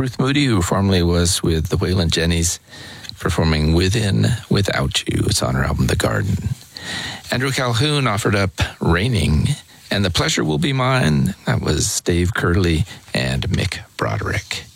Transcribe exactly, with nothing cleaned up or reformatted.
Ruth Moody, who formerly was with the Waylon Jennys, performing Within Without You. It's on her album, The Garden. Andrew Calhoun offered up Raining, and The Pleasure Will Be Mine. That was Dave Curley and Mick Broderick.